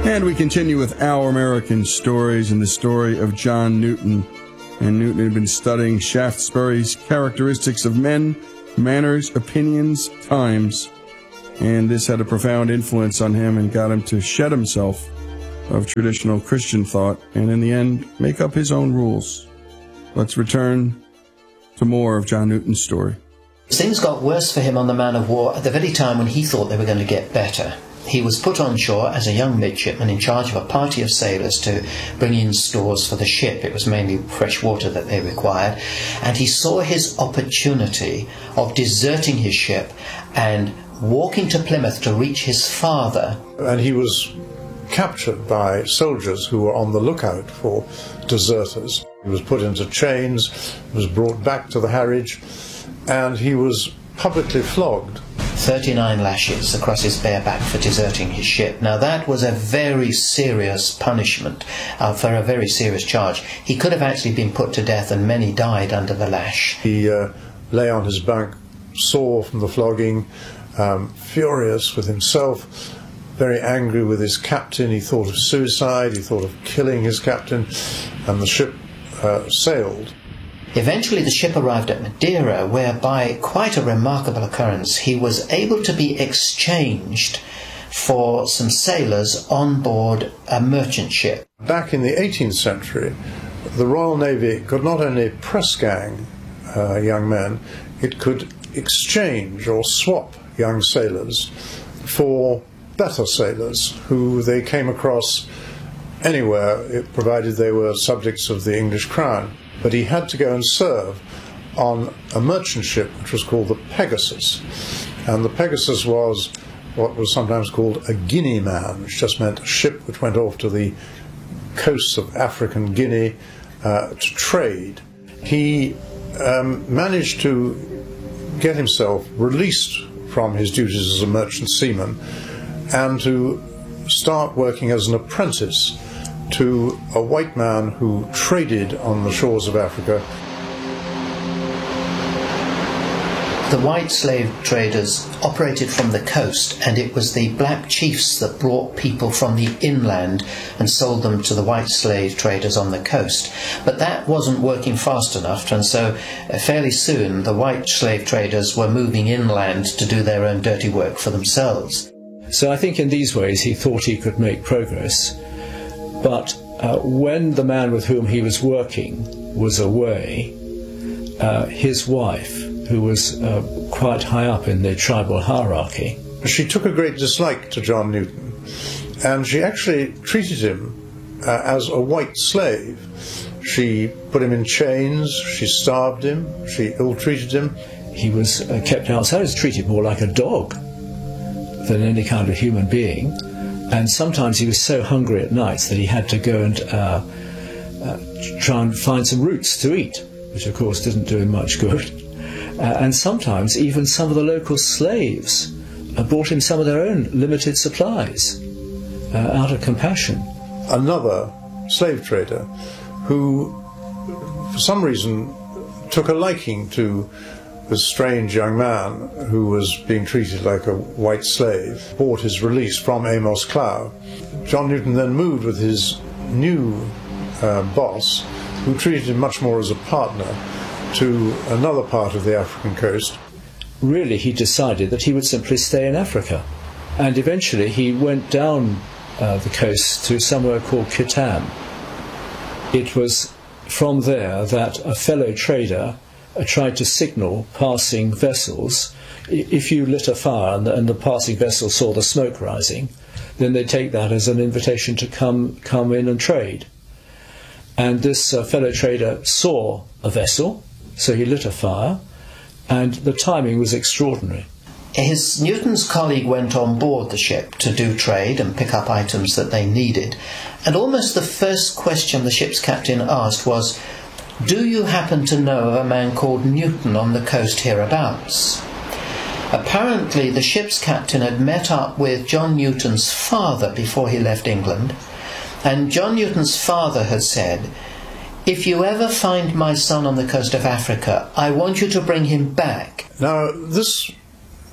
And we continue with Our American Stories and the story of John Newton. And Newton had been studying Shaftesbury's characteristics of men, manners, opinions, times. And this had a profound influence on him and got him to shed himself of traditional Christian thought and in the end make up his own rules. Let's return to more of John Newton's story. Things got worse for him on the man of war at the very time when he thought they were going to get better. He was put on shore as a young midshipman in charge of a party of sailors to bring in stores for the ship. It was mainly fresh water that they required. And he saw his opportunity of deserting his ship and walking to Plymouth to reach his father. And he was captured by soldiers who were on the lookout for deserters. He was put into chains, was brought back to the Harwich, and he was publicly flogged. 39 lashes across his bare back for deserting his ship. Now that was a very serious punishment for a very serious charge. He could have actually been put to death, and many died under the lash. He lay on his bunk, sore from the flogging, furious with himself, very angry with his captain. He thought of suicide, he thought of killing his captain, and the ship sailed. Eventually the ship arrived at Madeira, where by quite a remarkable occurrence he was able to be exchanged for some sailors on board a merchant ship. Back in the 18th century, the Royal Navy could not only press gang young men, it could exchange or swap young sailors for better sailors who they came across anywhere, provided they were subjects of the English crown. But he had to go and serve on a merchant ship which was called the Pegasus. And the Pegasus was what was sometimes called a Guinea man, which just meant a ship which went off to the coasts of African Guinea to trade. He managed to get himself released from his duties as a merchant seaman and to start working as an apprentice to a white man who traded on the shores of Africa. The white slave traders operated from the coast, and it was the black chiefs that brought people from the inland and sold them to the white slave traders on the coast. But that wasn't working fast enough, and so fairly soon the white slave traders were moving inland to do their own dirty work for themselves. So I think in these ways he thought he could make progress. But when the man with whom he was working was away, his wife, who was quite high up in the tribal hierarchy, she took a great dislike to John Newton, and she actually treated him as a white slave. She put him in chains, she starved him, she ill-treated him. He was kept outside. He was treated more like a dog than any kind of human being. And sometimes he was so hungry at night that he had to go and try and find some roots to eat, which of course didn't do him much good. And sometimes even some of the local slaves brought him some of their own limited supplies out of compassion. Another slave trader who, for some reason, took a liking to this strange young man who was being treated like a white slave, bought his release from Amos Clow. John Newton then moved with his new boss, who treated him much more as a partner, to another part of the African coast. Really, he decided that he would simply stay in Africa, and eventually he went down the coast to somewhere called Kitam. It was from there that a fellow trader tried to signal passing vessels. If you lit a fire and the passing vessel saw the smoke rising, then they take that as an invitation to come in and trade. And this fellow trader saw a vessel, so he lit a fire, and the timing was extraordinary. Newton's colleague went on board the ship to do trade and pick up items that they needed, and almost the first question the ship's captain asked was, "Do you happen to know of a man called Newton on the coast hereabouts?" Apparently the ship's captain had met up with John Newton's father before he left England, and John Newton's father had said, "If you ever find my son on the coast of Africa, I want you to bring him back." Now, this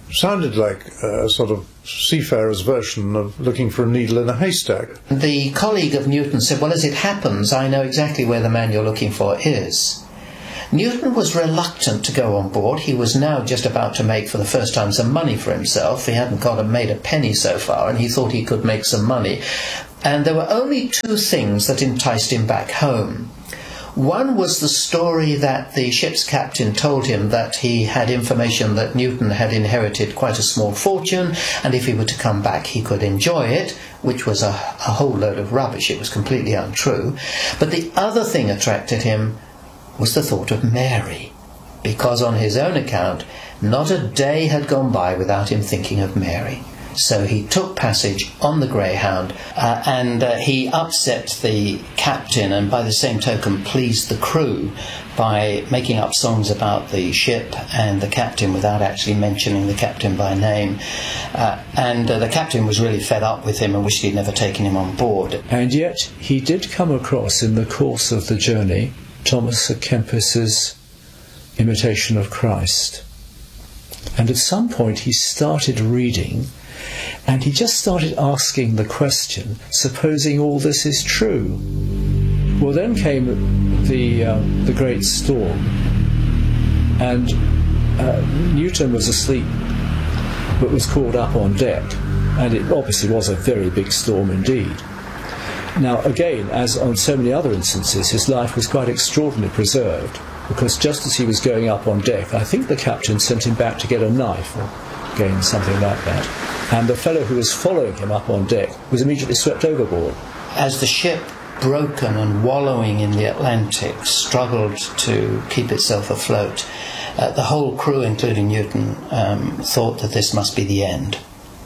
sounded like a sort of seafarer's version of looking for a needle in a haystack. The colleague of Newton said, well, as it happens, I know exactly where the man you're looking for is. Newton was reluctant to go on board. He was now just about to make for the first time some money for himself. He hadn't made a penny so far, and he thought he could make some money. And there were only two things that enticed him back home. One was the story that the ship's captain told him, that he had information that Newton had inherited quite a small fortune, and if he were to come back he could enjoy it, which was a whole load of rubbish. It was completely untrue. But the other thing attracted him was the thought of Mary, because on his own account, not a day had gone by without him thinking of Mary. So he took passage on the Greyhound, and he upset the captain, and by the same token pleased the crew by making up songs about the ship and the captain without actually mentioning the captain by name. And the captain was really fed up with him and wished he'd never taken him on board. And yet he did come across in the course of the journey Thomas à Kempis's Imitation of Christ. And at some point he started reading, and he just started asking the question, supposing all this is true. Well, then came the great storm, and Newton was asleep but was called up on deck, and it obviously was a very big storm indeed. Now again, as on so many other instances, his life was quite extraordinarily preserved, because just as he was going up on deck, I think the captain sent him back to get a knife, or again something like that. And the fellow who was following him up on deck was immediately swept overboard. As the ship, broken and wallowing in the Atlantic, struggled to keep itself afloat, the whole crew, including Newton, thought that this must be the end.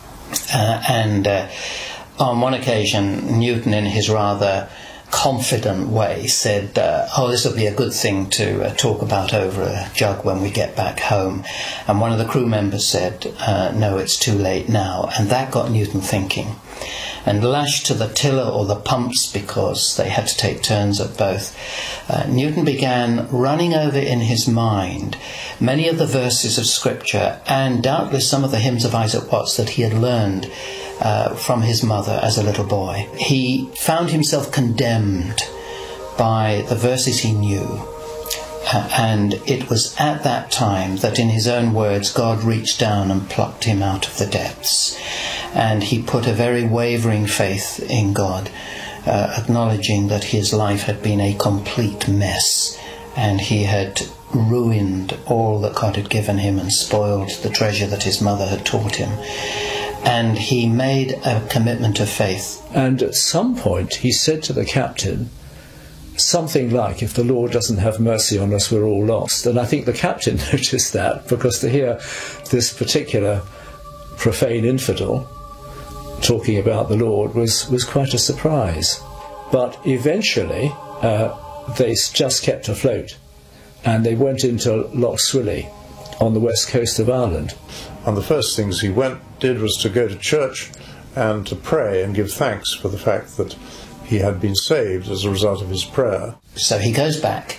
On one occasion, Newton, in his rather confident way, said, this will be a good thing to talk about over a jug when we get back home. And one of the crew members said, no, it's too late now. And that got Newton thinking. And lashed to the tiller or the pumps, because they had to take turns at both, Newton began running over in his mind many of the verses of Scripture, and doubtless some of the hymns of Isaac Watts that he had learned from his mother as a little boy. He found himself condemned by the verses he knew, and it was at that time that, in his own words, God reached down and plucked him out of the depths, and he put a very wavering faith in God, acknowledging that his life had been a complete mess, and he had ruined all that God had given him and spoiled the treasure that his mother had taught him. And he made a commitment of faith. And at some point he said to the captain something like, if the Lord doesn't have mercy on us, we're all lost. And I think the captain noticed that, because to hear this particular profane infidel talking about the Lord was quite a surprise. But eventually they just kept afloat, and they went into Lough Swilly on the west coast of Ireland. And the first things he did was to go to church and to pray and give thanks for the fact that he had been saved as a result of his prayer. So he goes back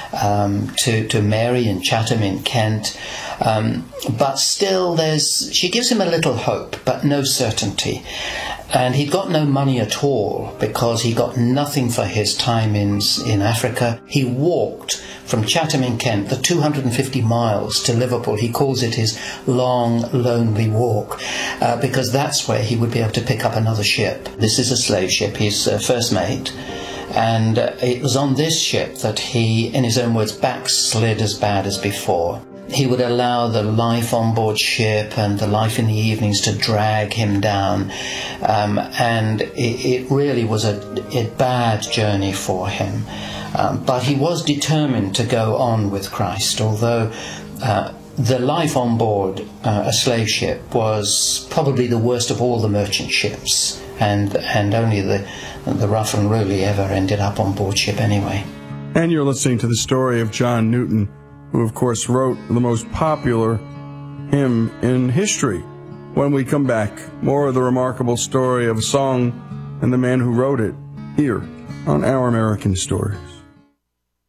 to Mary in Chatham in Kent, but still she gives him a little hope, but no certainty. And he'd got no money at all, because he got nothing for his time in Africa. He walked from Chatham in Kent the 250 miles to Liverpool. He calls it his long, lonely walk, because that's where he would be able to pick up another ship. This is a slave ship. He's first mate. And it was on this ship that he, in his own words, backslid as bad as before. He would allow the life on board ship and the life in the evenings to drag him down. And it really was a bad journey for him. But he was determined to go on with Christ, although the life on board a slave ship was probably the worst of all the merchant ships, and only the rough and unruly ever ended up on board ship anyway. And you're listening to the story of John Newton, who of course wrote the most popular hymn in history. When we come back, more of the remarkable story of a song and the man who wrote it, here on Our American Stories.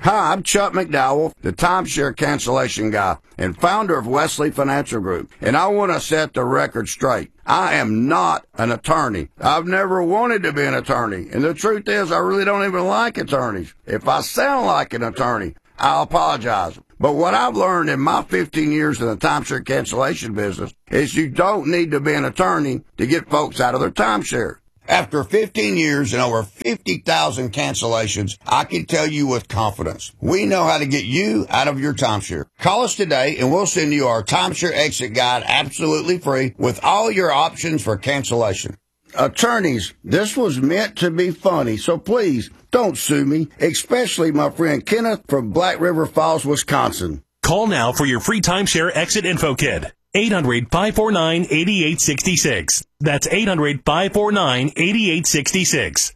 Hi, I'm Chuck McDowell, the timeshare cancellation guy and founder of Wesley Financial Group, and I want to set the record straight. I am not an attorney. I've never wanted to be an attorney, and the truth is I really don't even like attorneys. If I sound like an attorney, I'll apologize. But what I've learned in my 15 years in the timeshare cancellation business is you don't need to be an attorney to get folks out of their timeshare. After 15 years and over 50,000 cancellations, I can tell you with confidence, we know how to get you out of your timeshare. Call us today and we'll send you our timeshare exit guide absolutely free with all your options for cancellation. Attorneys, this was meant to be funny, so please don't sue me, especially my friend Kenneth from Black River Falls, Wisconsin. Call now for your free timeshare exit info kit. 800-549-8866. That's 800-549-8866.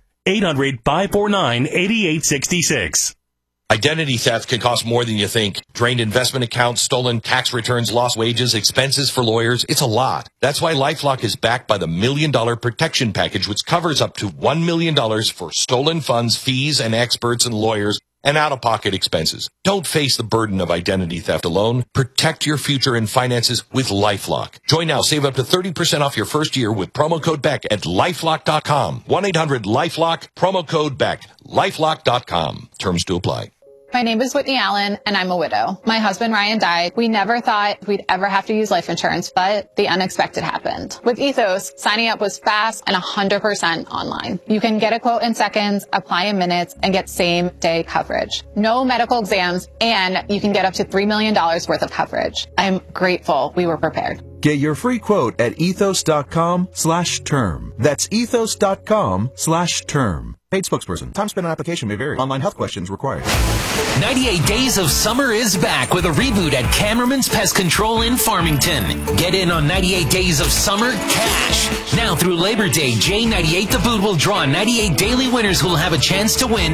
800-549-8866. Identity theft can cost more than you think. Drained investment accounts, stolen tax returns, lost wages, expenses for lawyers. It's a lot. That's why LifeLock is backed by the $1 Million Protection Package, which covers up to $1 million for stolen funds, fees, and experts and lawyers, and out-of-pocket expenses. Don't face the burden of identity theft alone. Protect your future and finances with LifeLock. Join now. Save up to 30% off your first year with promo code BECK at LifeLock.com. 1-800-LifeLock, promo code BECK. LifeLock.com. Terms to apply. My name is Whitney Allen, and I'm a widow. My husband, Ryan, died. We never thought we'd ever have to use life insurance, but the unexpected happened. With Ethos, signing up was fast and 100% online. You can get a quote in seconds, apply in minutes, and get same-day coverage. No medical exams, and you can get up to $3 million worth of coverage. I'm grateful we were prepared. Get your free quote at ethos.com/term. That's ethos.com/term. Paid spokesperson. Time spent on application may vary. Online health questions required. 98 Days of Summer is back with a reboot at Cameraman's Pest Control in Farmington. Get in on 98 Days of Summer cash. Now through Labor Day, J98 The Boot will draw 98 daily winners who will have a chance to win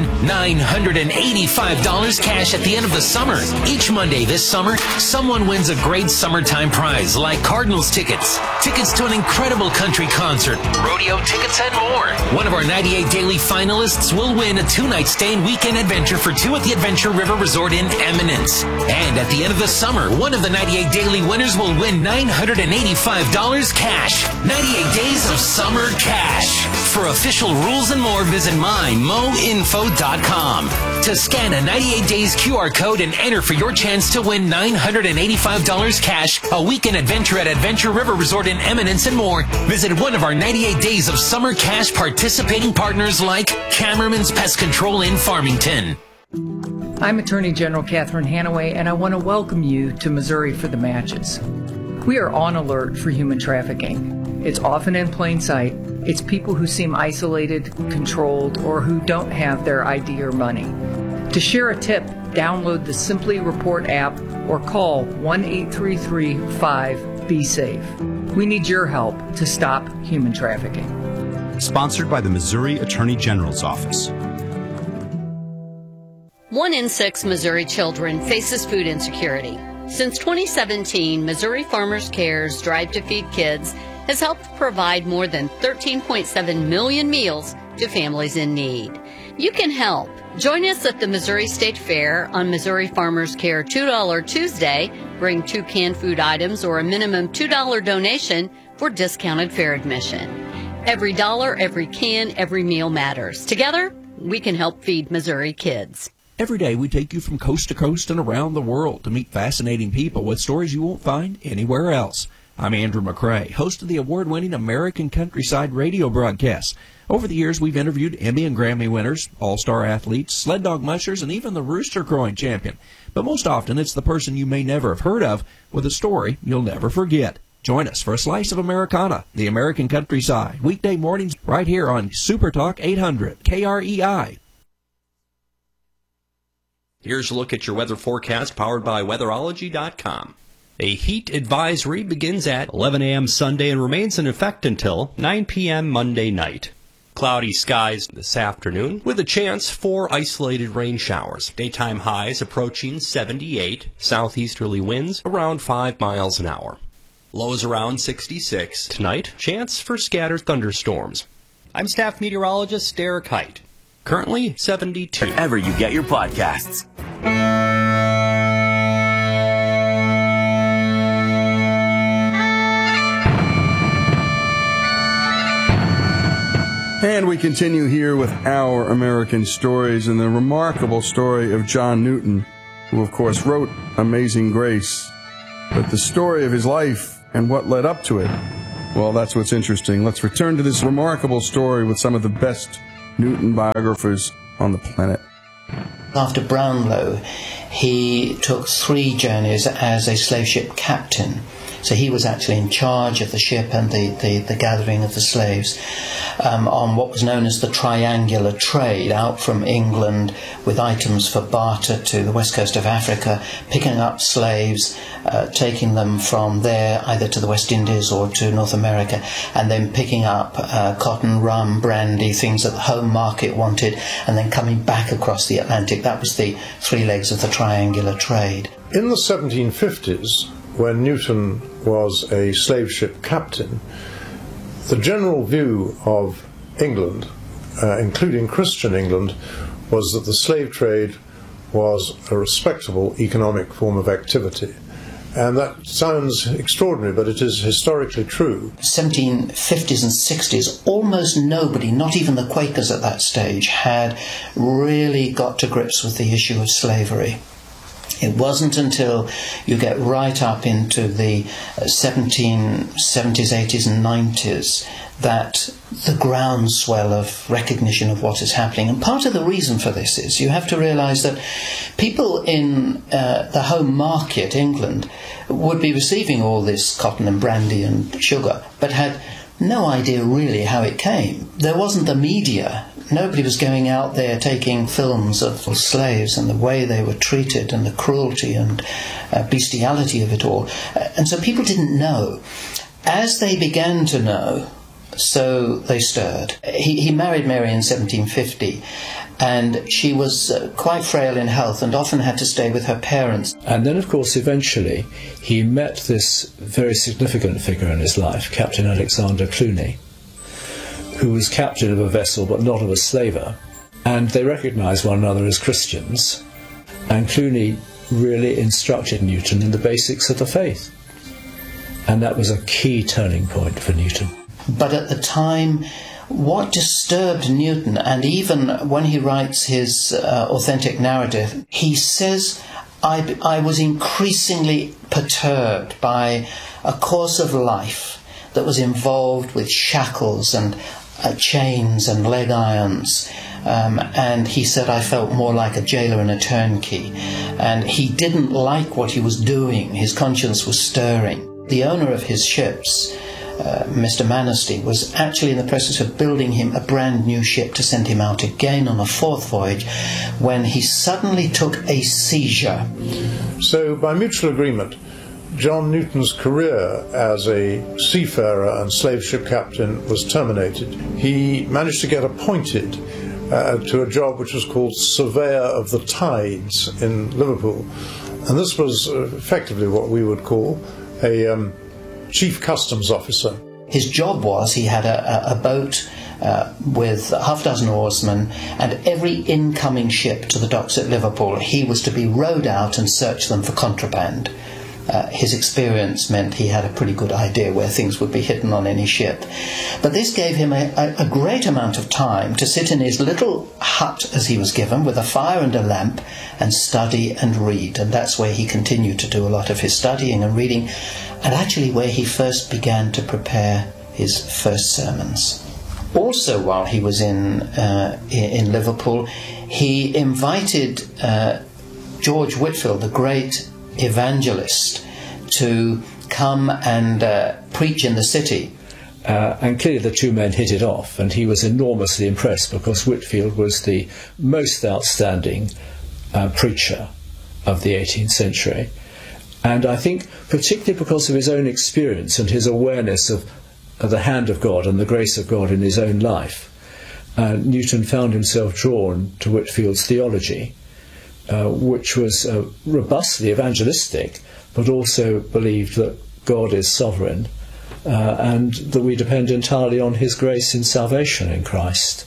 $985 cash at the end of the summer. Each Monday this summer, someone wins a great summertime prize like Cardinals tickets, tickets to an incredible country concert, rodeo tickets, and more. One of our 98 daily finalists will win a 2-night stay and weekend adventure for two at the Adventure River Resort in Eminence. And at the end of the summer, one of the 98 daily winners will win $985 cash. 98 Days of Summer cash. For official rules and more, visit mymoinfo.com. To scan a 98 Days QR code and enter for your chance to win $985 cash, a weekend adventure at Adventure River Resort in Eminence, and more, visit one of our 98 Days of Summer cash participating partners like Cameraman's Pest Control in Farmington. I'm Attorney General Catherine Hanaway, and I want to welcome you to Missouri for the Matches. We are on alert for human trafficking. It's often in plain sight. It's people who seem isolated, controlled, or who don't have their ID or money. To share a tip, download the Simply Report app or call 1-833-5-BE-SAFE. We need your help to stop human trafficking. Sponsored by the Missouri Attorney General's Office. 1 in 6 Missouri children faces food insecurity. Since 2017, Missouri Farmers Care's Drive to Feed Kids has helped provide more than 13.7 million meals to families in need. You can help. Join us at the Missouri State Fair on Missouri Farmers Care $2 Tuesday. Bring 2 canned food items or a minimum $2 donation for discounted fair admission. Every dollar, every can, every meal matters. Together, we can help feed Missouri kids. Every day we take you from coast to coast and around the world to meet fascinating people with stories you won't find anywhere else. I'm Andrew McCrae, host of the award-winning American Countryside radio broadcasts. Over the years, we've interviewed Emmy and Grammy winners, all-star athletes, sled dog mushers, and even the rooster crowing champion. But most often, it's the person you may never have heard of with a story you'll never forget. Join us for a slice of Americana, the American Countryside, weekday mornings right here on Super Talk 800 KREI. Here's a look at your weather forecast powered by Weatherology.com. A heat advisory begins at 11 a.m. Sunday and remains in effect until 9 p.m. Monday night. Cloudy skies this afternoon with a chance for isolated rain showers. Daytime highs approaching 78, southeasterly winds around 5 miles an hour. Lows around 66. Tonight, chance for scattered thunderstorms. I'm staff meteorologist Derek Height. Currently 72. Wherever you get your podcasts. And we continue here with Our American Stories and the remarkable story of John Newton, who of course wrote Amazing Grace. But the story of his life and what led up to it, well, that's what's interesting. Let's return to this remarkable story with some of the best Newton biographers on the planet. After Brownlow, he took 3 journeys as a slave ship captain. So he was actually in charge of the ship and the gathering of the slaves on what was known as the triangular trade, out from England with items for barter to the west coast of Africa, picking up slaves, taking them from there either to the West Indies or to North America, and then picking up cotton, rum, brandy, things that the home market wanted, and then coming back across the Atlantic. That was the 3 legs of the triangular trade. In the 1750s, when Newton was a slave ship captain, the general view of England, including Christian England, was that the slave trade was a respectable economic form of activity. And that sounds extraordinary, but it is historically true. 1750s and 60s, almost nobody, not even the Quakers at that stage, had really got to grips with the issue of slavery. It wasn't until you get right up into the 1770s, 80s and 90s that the groundswell of recognition of what is happening. And part of the reason for this is you have to realise that people in the home market, England, would be receiving all this cotton and brandy and sugar, but had no idea really how it came. There wasn't the media. Nobody was going out there taking films of slaves and the way they were treated and the cruelty and bestiality of it all. And so people didn't know. As they began to know, so they stirred. He married Mary in 1750, and she was quite frail in health and often had to stay with her parents. And then, of course, eventually he met this very significant figure in his life, Captain Alexander Cluny, who was captain of a vessel but not of a slaver. And they recognised one another as Christians, and Cluny really instructed Newton in the basics of the faith. And that was a key turning point for Newton. But at the time, what disturbed Newton, and even when he writes his authentic narrative, he says, I was increasingly perturbed by a course of life that was involved with shackles and chains and leg irons. And he said, I felt more like a jailer and a turnkey. And he didn't like what he was doing. His conscience was stirring. The owner of his ships, Mr. Manistee, was actually in the process of building him a brand new ship to send him out again on a 4th voyage when he suddenly took a seizure. So by mutual agreement, John Newton's career as a seafarer and slave ship captain was terminated. He managed to get appointed to a job which was called Surveyor of the Tides in Liverpool. And this was effectively what we would call a chief customs officer. His job was he had a boat with half a dozen oarsmen, and every incoming ship to the docks at Liverpool, he was to be rowed out and search them for contraband. His experience meant he had a pretty good idea where things would be hidden on any ship. But this gave him a great amount of time to sit in his little hut, as he was given, with a fire and a lamp, and study and read. And that's where he continued to do a lot of his studying and reading, and actually where he first began to prepare his first sermons. Also, while he was in Liverpool, he invited George Whitefield, the great evangelist, to come and preach in the city. And clearly the two men hit it off, and he was enormously impressed because Whitefield was the most outstanding preacher of the 18th century. And I think particularly because of his own experience and his awareness of the hand of God and the grace of God in his own life, Newton found himself drawn to Whitefield's theology, which was robustly evangelistic, but also believed that God is sovereign and that we depend entirely on his grace in salvation in Christ.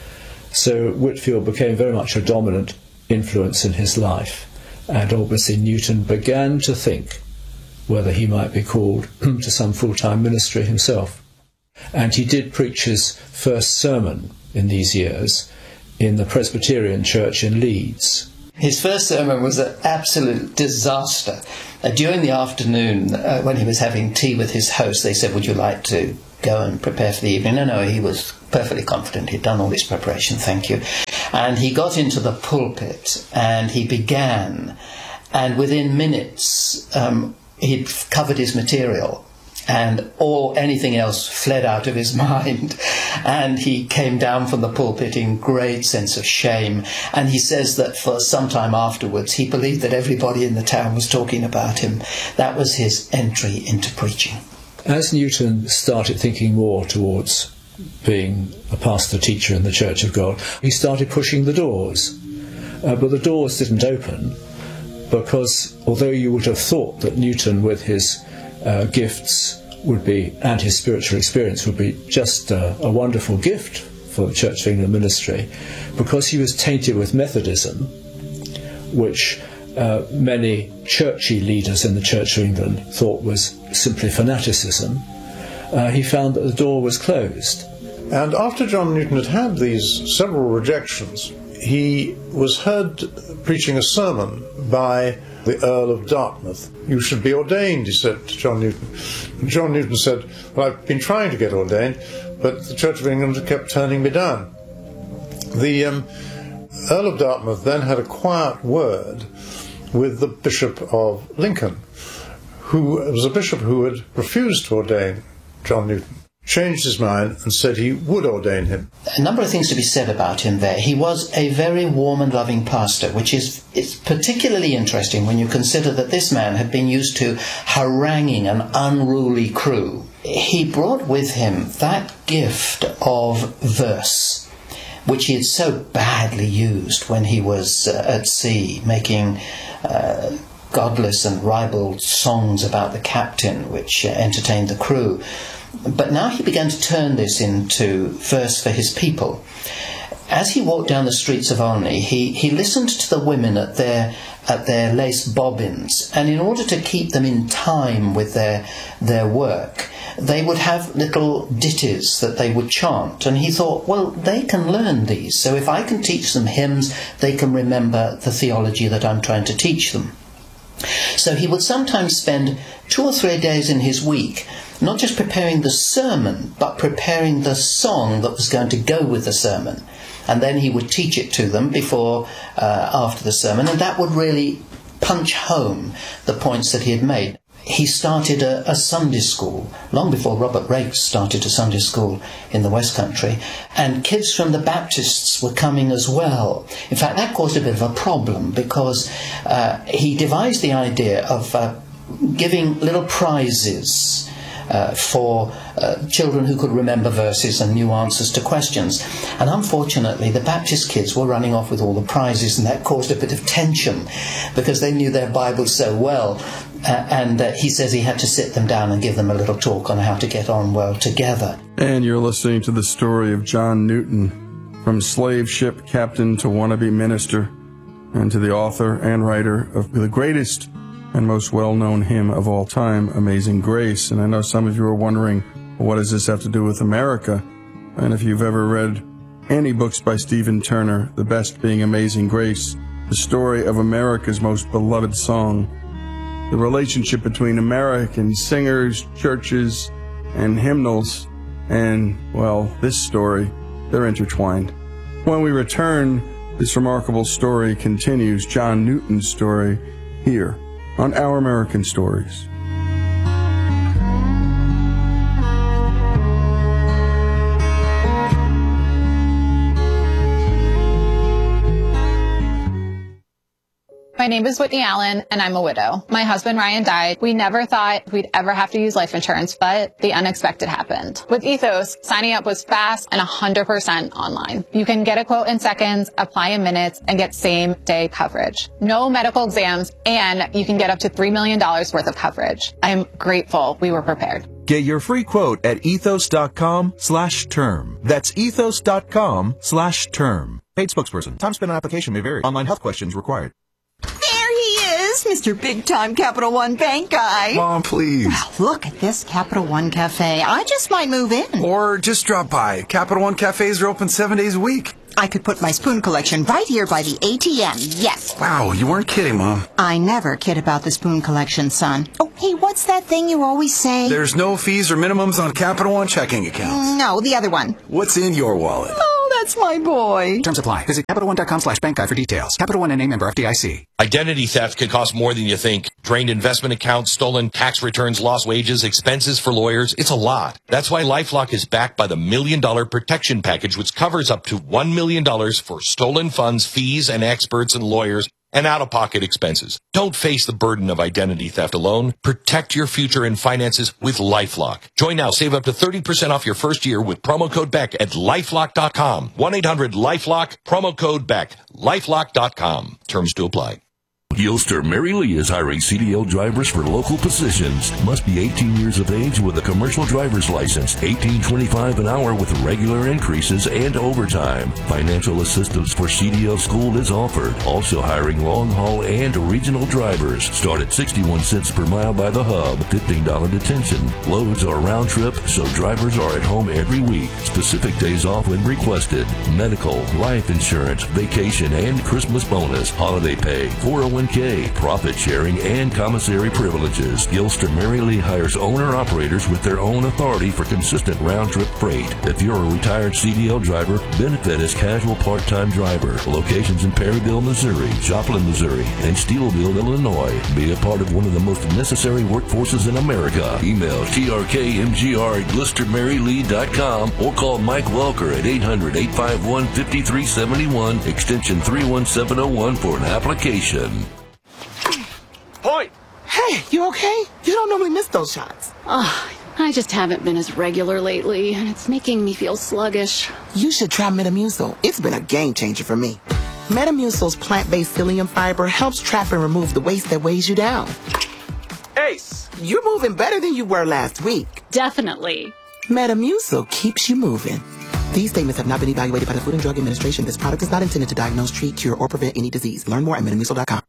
So Whitefield became very much a dominant influence in his life, and obviously Newton began to think whether he might be called to some full-time ministry himself. And he did preach his first sermon in these years in the Presbyterian Church in Leeds. His first sermon was an absolute disaster. During the afternoon, when he was having tea with his host, they said, "Would you like to go and prepare for the evening?" No, he was perfectly confident. He'd done all his preparation, thank you. And he got into the pulpit and he began. And within minutes, he'd covered his material. And anything else fled out of his mind. And he came down from the pulpit in great sense of shame. And he says that for some time afterwards, he believed that everybody in the town was talking about him. That was his entry into preaching. As Newton started thinking more towards being a pastor-teacher in the Church of God, he started pushing the doors. But the doors didn't open because although you would have thought that Newton, with his gifts would be, and his spiritual experience would be just a wonderful gift for the Church of England ministry, because he was tainted with Methodism, which many churchy leaders in the Church of England thought was simply fanaticism, he found that the door was closed. And after John Newton had had these several rejections, he was heard preaching a sermon by the Earl of Dartmouth. "You should be ordained," he said to John Newton. And John Newton said, "Well, I've been trying to get ordained, but the Church of England kept turning me down." The Earl of Dartmouth then had a quiet word with the Bishop of Lincoln, who was a bishop who had refused to ordain John Newton. Changed his mind and said he would ordain him. A number of things to be said about him there. He was a very warm and loving pastor, which is particularly interesting when you consider that this man had been used to haranguing an unruly crew. He brought with him that gift of verse, which he had so badly used when he was at sea, making godless and ribald songs about the captain, which entertained the crew. But now he began to turn this into verse for his people. As he walked down the streets of Olney, he listened to the women at their lace bobbins, and in order to keep them in time with their work, they would have little ditties that they would chant. And he thought, well, they can learn these, so if I can teach them hymns, they can remember the theology that I'm trying to teach them. So he would sometimes spend 2 or 3 days in his week not just preparing the sermon, but preparing the song that was going to go with the sermon. And then he would teach it to them after the sermon, and that would really punch home the points that he had made. He started a Sunday school, long before Robert Raikes started a Sunday school in the West Country, and kids from the Baptists were coming as well. In fact, that caused a bit of a problem, because he devised the idea of giving little prizes for children who could remember verses and knew answers to questions. And unfortunately, the Baptist kids were running off with all the prizes, and that caused a bit of tension, because they knew their Bibles so well. And he says he had to sit them down and give them a little talk on how to get on well together. And you're listening to the story of John Newton, from slave ship captain to wannabe minister, and to the author and writer of the greatest and most well-known hymn of all time, Amazing Grace. And I know some of you are wondering, well, what does this have to do with America? And if you've ever read any books by Stephen Turner, the best being Amazing Grace, the story of America's most beloved song, the relationship between American singers, churches, and hymnals, and, well, this story, they're intertwined. When we return, this remarkable story continues, John Newton's story, here on Our American Stories. My name is Whitney Allen, and I'm a widow. My husband, Ryan, died. We never thought we'd ever have to use life insurance, but the unexpected happened. With Ethos, signing up was fast and 100% online. You can get a quote in seconds, apply in minutes, and get same-day coverage. No medical exams, and you can get up to $3 million worth of coverage. I'm grateful we were prepared. Get your free quote at ethos.com/term. That's ethos.com/term. Paid spokesperson. Time spent on application may vary. Online health questions required. There he is! is Mr. Big-Time Capital One Bank guy. Mom, please. Well, look at this Capital One Cafe. I just might move in. Or just drop by. Capital One cafes are open 7 days a week. I could put my spoon collection right here by the ATM, yes. Wow, you weren't kidding, Mom. I never kid about the spoon collection, son. Oh, hey, what's that thing you always say? There's no fees or minimums on Capital One checking accounts. No, the other one. What's in your wallet? Oh, that's my boy. Terms apply. Visit CapitalOne.com/bank guide for details. Capital One NA member FDIC. Identity theft can cost more than you think. Drained investment accounts, stolen tax returns, lost wages, expenses for lawyers. It's a lot. That's why LifeLock is backed by the $1 Million Protection Package, which covers up to $1 million for stolen funds, fees, and experts and lawyers, and out-of-pocket expenses. Don't face the burden of identity theft alone. Protect your future and finances with LifeLock. Join now. Save up to 30% off your first year with promo code BECK at LifeLock.com. 1-800-LifeLock, promo code BECK, LifeLock.com. Terms to apply. Gilster Mary Lee is hiring CDL drivers for local positions. Must be 18 years of age with a commercial driver's license. $18.25 an hour with regular increases and overtime. Financial assistance for CDL school is offered. Also hiring long haul and regional drivers. Start at 61 cents per mile by the hub. $15 detention. Loads are round trip, so drivers are at home every week. Specific days off when requested. Medical, life insurance, vacation, and Christmas bonus. Holiday pay, 401k, profit sharing, and commissary privileges. Gilster Mary Lee hires owner-operators with their own authority for consistent round-trip freight. If you're a retired CDL driver, benefit as casual part-time driver. Locations in Perryville, Missouri, Joplin, Missouri, and Steelville, Illinois. Be a part of one of the most necessary workforces in America. Email trkmgr@GilsterMaryLee.com or call Mike Welker at 800-851-5371, extension 31701 for an application. Point! Hey, you okay? You don't normally miss those shots. Oh, I just haven't been as regular lately, and it's making me feel sluggish. You should try Metamucil. It's been a game changer for me. Metamucil's plant-based psyllium fiber helps trap and remove the waste that weighs you down. Ace! You're moving better than you were last week. Definitely. Metamucil keeps you moving. These statements have not been evaluated by the Food and Drug Administration. This product is not intended to diagnose, treat, cure, or prevent any disease. Learn more at Metamucil.com.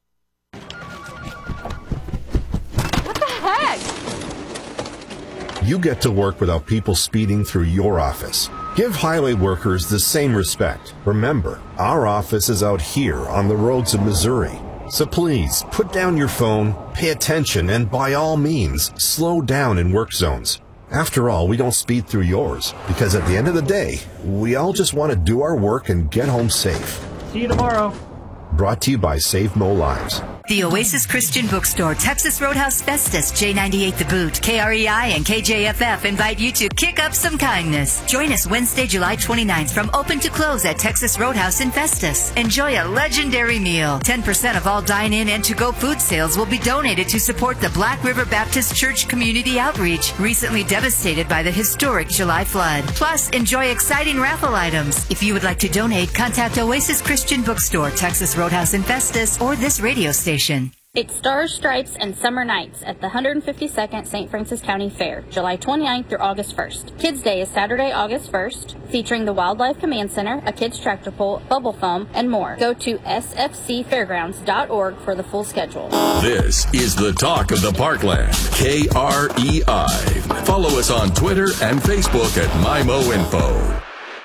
You get to work without people speeding through your office. Give highway workers the same respect. Remember, our office is out here on the roads of Missouri. So please, put down your phone, pay attention, and by all means, slow down in work zones. After all, we don't speed through yours, because at the end of the day, we all just want to do our work and get home safe. See you tomorrow. Brought to you by Save Mo Lives. The Oasis Christian Bookstore, Texas Roadhouse Festus, J98 The Boot, KREI, and KJFF invite you to kick up some kindness. Join us Wednesday, July 29th from open to close at Texas Roadhouse in Festus. Enjoy a legendary meal. 10% of all dine-in and to-go food sales will be donated to support the Black River Baptist Church Community Outreach, recently devastated by the historic July flood. Plus, enjoy exciting raffle items. If you would like to donate, contact Oasis Christian Bookstore, Texas Roadhouse in Festus, or this radio station. It's Stars, Stripes, and Summer Nights at the 152nd St. Francis County Fair, July 29th through August 1st. Kids Day is Saturday, August 1st, featuring the Wildlife Command Center, a kids tractor pull, bubble foam, and more. Go to sfcfairgrounds.org for the full schedule. This is the talk of the Parkland, KREI. Follow us on Twitter and Facebook at MyMoInfo.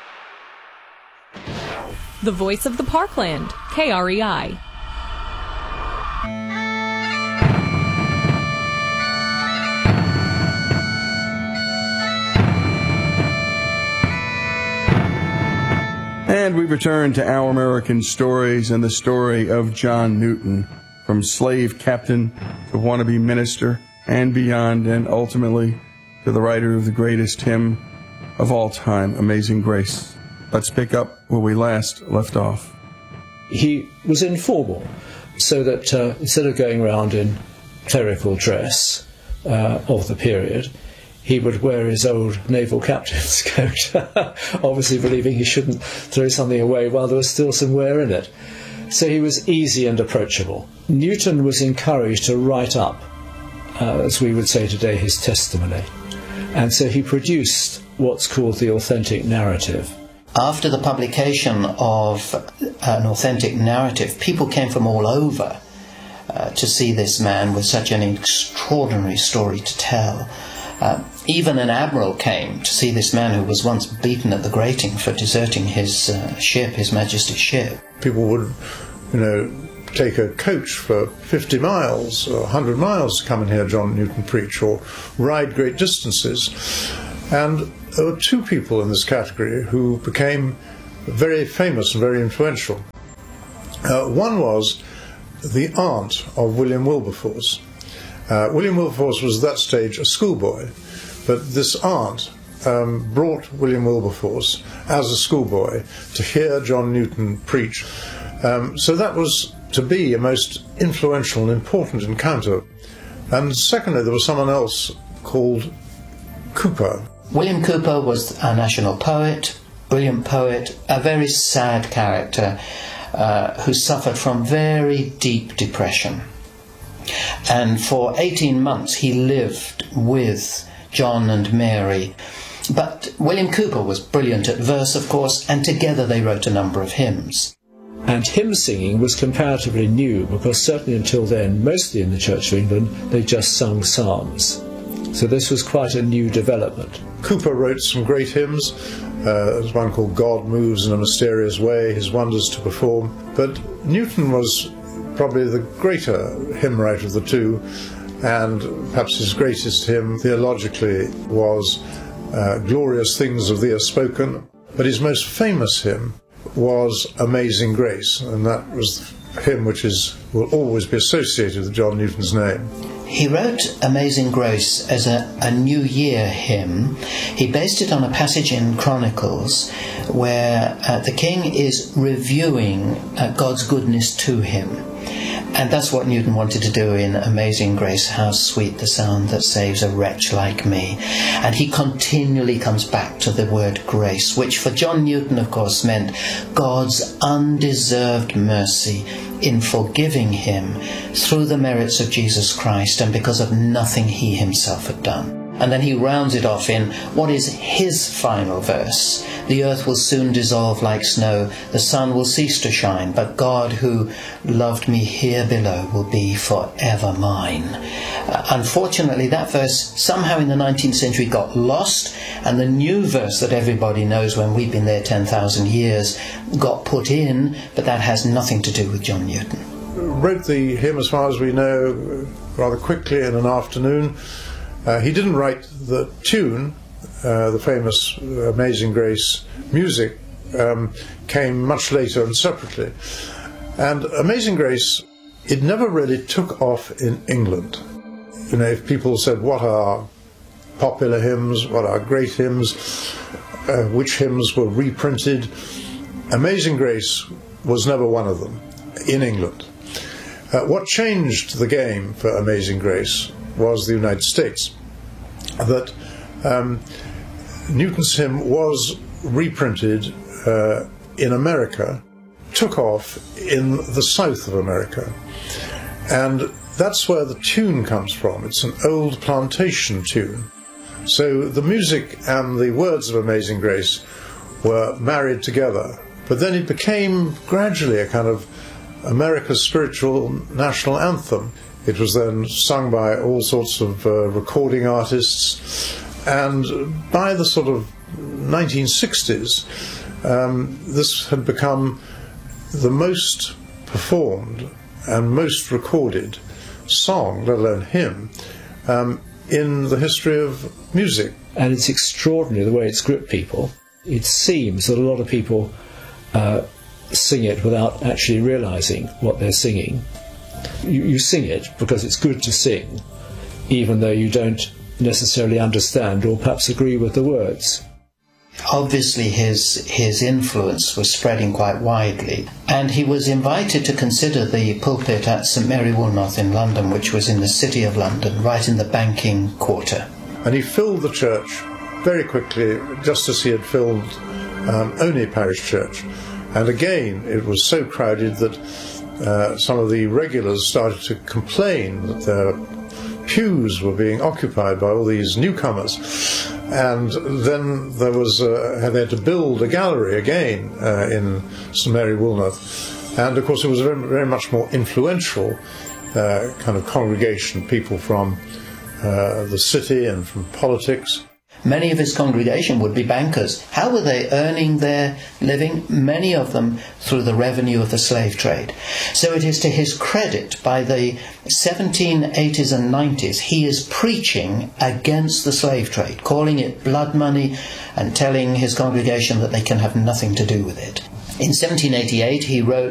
The voice of the Parkland, KREI. And we return to Our American Stories and the story of John Newton, from slave captain to wannabe minister and beyond, and ultimately to the writer of the greatest hymn of all time, Amazing Grace. Let's pick up where we last left off. He was informal, so that instead of going around in clerical dress of the period, he would wear his old naval captain's coat, obviously believing he shouldn't throw something away while there was still some wear in it. So he was easy and approachable. Newton was encouraged to write up, as we would say today, his testimony. And so he produced what's called the authentic narrative. After the publication of an authentic narrative, people came from all over to see this man with such an extraordinary story to tell. Even an admiral came to see this man who was once beaten at the grating for deserting his ship, His Majesty's ship. People would, take a coach for 50 miles or 100 miles to come and hear John Newton preach, or ride great distances. And there were two people in this category who became very famous and very influential. One was the aunt of William Wilberforce. William Wilberforce was at that stage a schoolboy, but this aunt brought William Wilberforce as a schoolboy to hear John Newton preach. So that was to be a most influential and important encounter. And secondly, there was someone else called Cowper. William Cowper was a national poet, brilliant poet, a very sad character who suffered from very deep depression. And for 18 months he lived with John and Mary. But William Cowper was brilliant at verse, of course, and together they wrote a number of hymns. And hymn singing was comparatively new, because certainly until then, mostly in the Church of England, they just sung psalms. So this was quite a new development. Cowper wrote some great hymns. There's one called God Moves in a Mysterious Way, His Wonders to Perform. But Newton was probably the greater hymn writer of the two, and perhaps his greatest hymn theologically was Glorious Things of Thee Are Spoken. But his most famous hymn was Amazing Grace, and that was the hymn which will always be associated with John Newton's name. He wrote Amazing Grace as a New Year hymn. He based it on a passage in Chronicles where the king is reviewing God's goodness to him. And that's what Newton wanted to do in Amazing Grace, how sweet the sound that saves a wretch like me. And he continually comes back to the word grace, which for John Newton, of course, meant God's undeserved mercy in forgiving him through the merits of Jesus Christ and because of nothing he himself had done. And then he rounds it off in what is his final verse. The earth will soon dissolve like snow, the sun will cease to shine, but God who loved me here below will be forever mine. Unfortunately, that verse somehow in the 19th century got lost, and the new verse that everybody knows when we've been there 10,000 years got put in, but that has nothing to do with John Newton. Wrote the hymn, as far as we know, rather quickly in an afternoon. He didn't write the tune. The famous Amazing Grace music came much later and separately. And Amazing Grace, it never really took off in England. If people said, what are popular hymns, what are great hymns, which hymns were reprinted, Amazing Grace was never one of them in England. What changed the game for Amazing Grace was the United States. That Newton's hymn was reprinted in America, took off in the south of America, and that's where the tune comes from. It's an old plantation tune. So the music and the words of Amazing Grace were married together, but then it became gradually a kind of America's spiritual national anthem. It was then sung by all sorts of recording artists, and by the sort of 1960s, this had become the most performed and most recorded song, let alone hymn, in the history of music. And it's extraordinary the way it's gripped people. It seems that a lot of people sing it without actually realising what they're singing. You sing it because it's good to sing, even though you don't necessarily understand or perhaps agree with the words. Obviously his influence was spreading quite widely, and he was invited to consider the pulpit at St Mary Woolnoth in London, which was in the city of London, right in the banking quarter. And he filled the church very quickly, just as he had filled Oney Parish Church. And again, it was so crowded that some of the regulars started to complain that their pews were being occupied by all these newcomers. And then there was they had to build a gallery again in St Mary Woolnoth. And of course it was very, very much more influential kind of congregation, people from the city and from politics. Many of his congregation would be bankers. How were they earning their living? Many of them through the revenue of the slave trade. So it is to his credit, by the 1780s and 90s, he is preaching against the slave trade, calling it blood money and telling his congregation that they can have nothing to do with it. In 1788 he wrote